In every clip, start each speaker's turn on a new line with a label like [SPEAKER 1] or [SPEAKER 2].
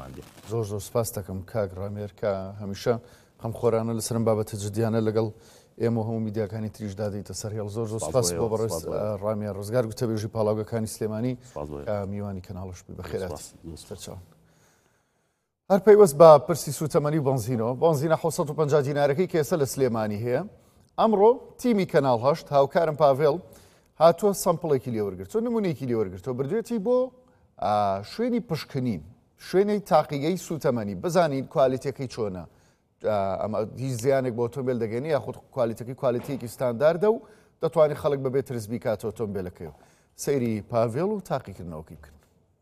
[SPEAKER 1] هەندێک
[SPEAKER 2] زۆر سپاس دەکەم کاک ڕامێر کە هەمیشە خەمخۆرانە لەسرم بابەتە جدیانە لەگەڵ ئێمە هەموو میدیاکانی تریش دادەیتە سەر هێڵ زۆر سپاس بۆ بەڕێز ڕامێر ڕزگار گوتەبێژی پاڵاوگەکانی سلێمانی کە میوانی کەناڵش بی بەخێرات سەرچاوان. هەر پەیوەست بە پرسی سوتەمەنی بنزینە 650 دینارەکەی کە ئێستا لە سلێمانی هەیە ئەمڕۆ تیمی کەناڵ هەشت هاوکارم پاڤێڵ هاتووە سەمپڵێکی لێوەرگرتەوە نمونەیەکی لێوەرگرتەوە بردوێتی بۆ شوێنی پشکنین شوێنەی تاقیگەی سوتەمەنی بزانین کوالیتەکەی چۆنە ئەمە هیچ زیانێک بۆ ئۆتۆمبیل دەگەنی یاخود کوالیتەکەی ستانداردە و دەتوانێت خەڵک بەبێت ڕز بیکاتە ئۆتۆمبیلەکەیەوە سەیری پاڤێڵ و تاقیکردنەوەکی بکەن.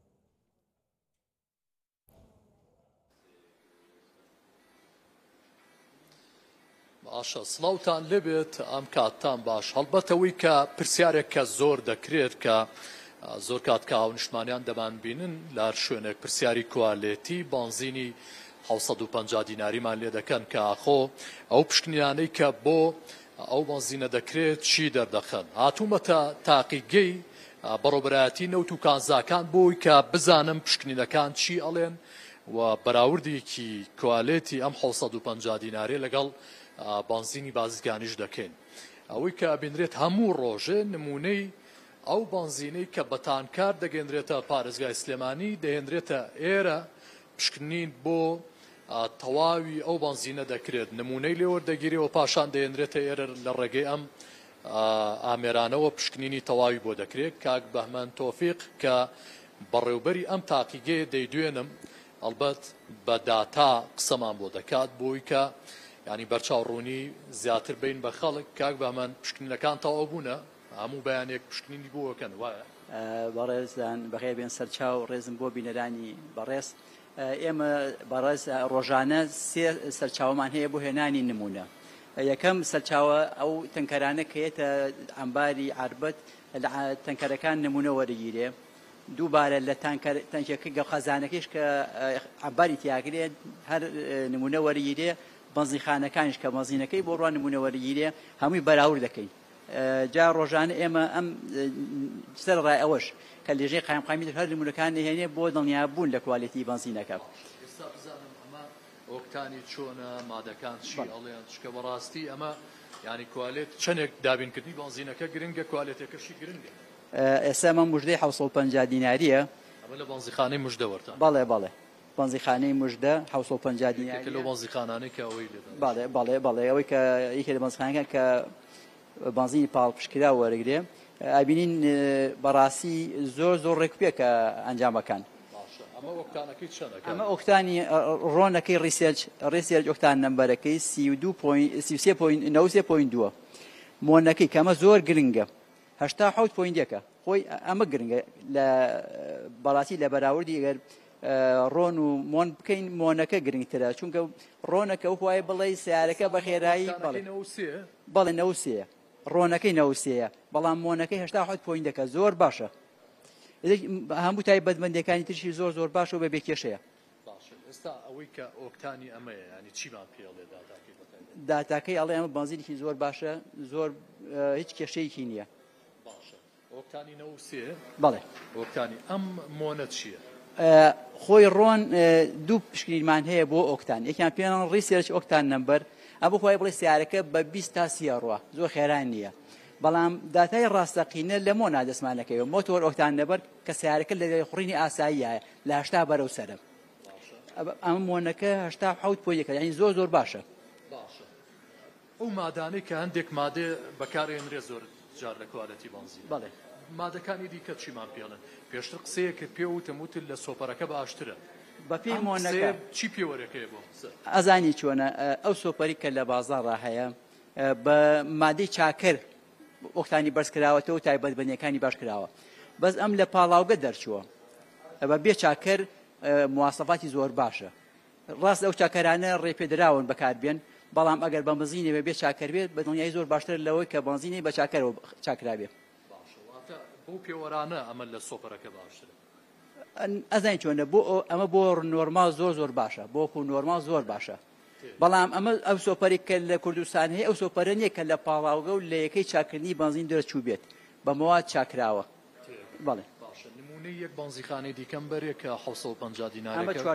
[SPEAKER 3] باشە سڵاوتان لێبێت ئەم کاتتان باش هەڵبەتەوەی کە پرسیارێک کە زۆر دەکرێت کە زۆر کات کە هاونیشتمانیان دەمان بینن لە شوێنێک پرسیاری کوالێتی بنزینی 650 دیناریمان لێ دەکەن کە ئاخۆ ئەو پشکنیانەی کە بۆ ئەو بنزینە دەکرێت چی دەردەخەن هاتوومەتە تاقیگەی بەڕۆبەرایەتی نەوت و کانزاکان بۆی کە بزانم پشکنینەکان چی ئەڵێن و بەراوردێکی کوالێتی ئەم 650 دینارێ لەگەڵ بنزینی بازرگانیش دەکەین ئەوەی کە بینرێت هەموو ڕۆژێ نمونەی ئەو بنزینەی کە بەتانکار دەگەندرێتە پارێزگای سلێمانی دەهێنرێتە ئێرە پشکنین بۆ تەواوی ئەو بنزینە دەکرێت نمونەی لێوەردەگیرەوە پاشان دەهێنرێتە ئێرە لە ڕێگەی ئەم ئامێرانەوە پشکنینی تەواوی بۆ دەکرێت کاک بەهمەن تۆفیق کە بەڕێوبەری ئەم تاقیگەیە دەیدوێنم ئەلبەت بە داتا قسەمان بۆ دەکات بۆی کە ینی بەرچاوڕوونی زیاتر بین بە خەڵک کاک بەهمەن پشکنینەکان تەواو بوونە هەموو بەیانێک پشکنینی بۆکەن وایە
[SPEAKER 4] بەڕێزدان بەخێ بێن سەرچاو ڕێزم بۆ بینەرانی بەڕێز ئێمە بەڕێز ڕۆژانە سێ سەرچاومان هەیە بۆ هێنانی نمونە یەکەم سەرچاوە ئەو تەنکەرانە کەیەتە ئەمباری عربەت تەنکەرەکان نمونە وەرەگیرێ دووبارە لە تەنکێکی گەڵ خەزانەکەیش کە ئەمباری تیاگرێت هەر نمونە وەرەگیرێ بنزینخانەکانیش کە بنزینەکەی بۆ ڕوان نمونە وەرەگیرێ هەمووی بەراورد دەکەین جا ڕۆژانە ئێمە ئەم سەر ڕای ئەوەش کە لێژەی قایمقامی هەر نمونەکان هێنێ بۆ دڵنیابوون لە کوالێتی بنزینەکە
[SPEAKER 3] ئۆکتانی چۆنە مادەکان چی ئەڵێن چکە بەڕاستی ئەمە ینی کوالێت چەندێک دابینکردنی بنزینەکە گرنگە کوالێتەکەشی گرنگە
[SPEAKER 4] ئێستا ئەمە موژدەی 650 دیناریە
[SPEAKER 3] ئەمە لە بنزینخانەی موژدەوەرتە
[SPEAKER 4] بەڵێ بنزینخانەی موژدە 650 دیناری
[SPEAKER 3] لە بنزینخانانەی کە ئەوەی
[SPEAKER 4] بەڵێ ئەوەی کە یەکێ لە بنزینخانەکان کە بنزینی پاڵ پشکرا وەرەگرێ ئابینین بەڕاستی زۆر ڕێکوپێکە ئەنجامەکان ئەمە ئۆکتانی ڕۆنەکەی ڕێسێرج ئۆکتان نەمبەرەکەی 33.2 مۆنەکەی کەمە زۆر گرنگە 87.1 خۆی ئەمە گرنگە لە بەڵاتی لە بەراوردی ئەگەر ڕۆن و مۆن بکەین مۆنەکە گرنگترە چونکە ڕۆنەکە وایە بڵێ سیارەکە بە خێرایی بەڵێ نەوسێ ڕۆنەکەی نەوسەیە بەڵام مۆنەکەی 87.1 زۆر باشە هەموو تایبەتمەندیەکانی ترشی زۆر باشە و بە بێکێشەیە
[SPEAKER 3] ئێستا ئەوەی کە ئۆکتانی ئەمەیە ینی چیمان پێڵێ
[SPEAKER 4] داتاکەی ئەڵێ ئەمە بنزینێکی زۆر باشە زۆر هیچ کێشەیەکی نییە
[SPEAKER 3] ئۆکتانی نەوسێ
[SPEAKER 4] بەڵێ
[SPEAKER 3] ئۆکتانی ئەم مۆنە چییە
[SPEAKER 4] خۆی ڕۆن دوو پشکنینمان هەیە بۆ ئۆکتان یەکیان پێیان ڕیسێرچ ئۆکتان نەمبەر ئەم بۆ خۆی بڵێ سیارەکە بە 20 تا 30 ڕوە زۆر خێران نییە بەڵام داتای ڕاستەقینە لە مۆ نادەسمانەکەیەوە مۆتۆر ئۆکتان نەبەر کە سیارەکە لە خوڕینی ئاساییایە لە 80 بەرەو سەرە ئەم مۆنەکە 87.1 ینی زۆر باشە
[SPEAKER 3] ئەو مادانەی کە هەندێک مادێ بەکارهێنرێ زۆر جار لە کوالەتی بنزین
[SPEAKER 4] بەڵێ
[SPEAKER 3] مادەکانی دیکە چیمان پێڵن پێشتر قسەیەکە پێوتم وتر لە سۆپەرەکە باشترە
[SPEAKER 4] بە پێی مۆنەکە
[SPEAKER 3] چی پێوەرەکەی بۆ
[SPEAKER 4] ئەزانی چۆنە ئەو سۆپەری کە لە بازاڕ هەیە بە مادەی چاکر ئۆکتانی بەرزکراوەتەوە و تایبەتمەندیەکانی باش کراوە بەس ئەم لە پاڵاوگە دەرچووە بە بێ چاکر مواسەفاتی زۆر باشە ڕاست ئەو چاکەرانە ڕێپێدراون بەکاربێن بەڵام ئەگەر بە بنزینێ بە بێ چاکەر بێت بە دڵنیایی زۆر باشتر لەوەی کە بنزینی بە چاکەرەوە چاکرابێت
[SPEAKER 3] بۆ پێوەرانە ئەمە لە سۆپەرەکە باشترە
[SPEAKER 4] ئەزانین چۆنە بۆ ئەمە بۆ نۆرمال زۆر باشە بۆکو نۆرمال زۆر باشە بەڵام ئەمە ئەو سۆپەری کە لە کوردستان هەیە ئەو سۆپەرە نییە کە لە پاڵاوگە و لە یەکەی چاکردنی بنزین دەرچوو بێت بە مەواد چاکراوە بەڵێ
[SPEAKER 3] نمونەی یەک بنزینخانەی دیکەم بەرێ کە 650 دینارەکە